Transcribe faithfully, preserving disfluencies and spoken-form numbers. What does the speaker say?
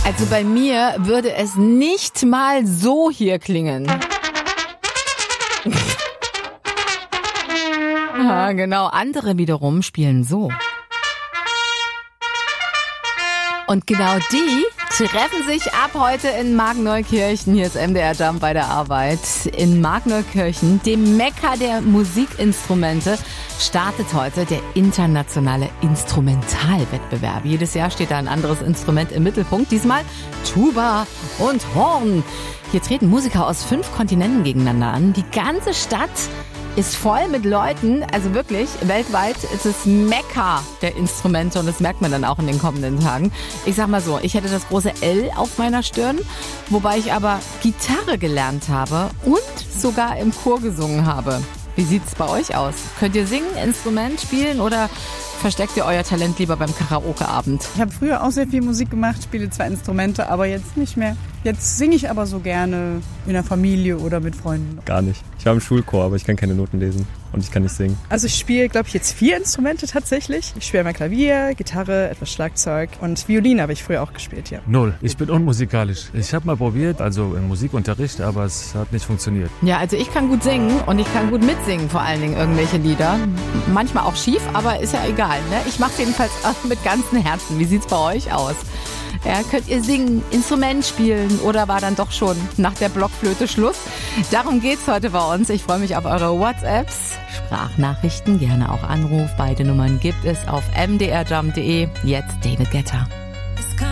Also bei mir würde es nicht mal so hier klingen. Ja, genau. Andere wiederum spielen so. Und genau die treffen sich ab heute in Markneukirchen. Hier ist M D R Jump bei der Arbeit. In Markneukirchen, dem Mekka der Musikinstrumente, startet heute der internationale Instrumentalwettbewerb. Jedes Jahr steht da ein anderes Instrument im Mittelpunkt. Diesmal Tuba und Horn. Hier treten Musiker aus fünf Kontinenten gegeneinander an. Die ganze Stadt ist voll mit Leuten, also wirklich, weltweit ist es Mekka der Instrumente und das merkt man dann auch in den kommenden Tagen. Ich sag mal so, ich hätte das große L auf meiner Stirn, wobei ich aber Gitarre gelernt habe und sogar im Chor gesungen habe. Wie sieht's bei euch aus? Könnt ihr singen, Instrument spielen oder versteckt ihr euer Talent lieber beim Karaoke-Abend? Ich habe früher auch sehr viel Musik gemacht, spiele zwar Instrumente, aber jetzt nicht mehr. Jetzt singe ich aber so gerne in der Familie oder mit Freunden. Gar nicht. Ich war im Schulchor, aber ich kann keine Noten lesen und ich kann nicht singen. Also ich spiele, glaube ich, jetzt vier Instrumente tatsächlich. Ich spiele einmal Klavier, Gitarre, etwas Schlagzeug und Violine habe ich früher auch gespielt, ja. Null. Ich bin unmusikalisch. Ich habe mal probiert, also im Musikunterricht, aber es hat nicht funktioniert. Ja, also ich kann gut singen und ich kann gut mitsingen, vor allen Dingen irgendwelche Lieder. Manchmal auch schief, aber ist ja egal, ne? Ich mache es jedenfalls mit ganzem Herzen. Wie sieht's bei euch aus? Ja, könnt ihr singen, Instrument spielen oder war dann doch schon nach der Blockflöte Schluss? Darum geht's heute bei uns. Ich freue mich auf eure WhatsApps, Sprachnachrichten, gerne auch Anruf. Beide Nummern gibt es auf m d r jump punkt d e. Jetzt David Guetta.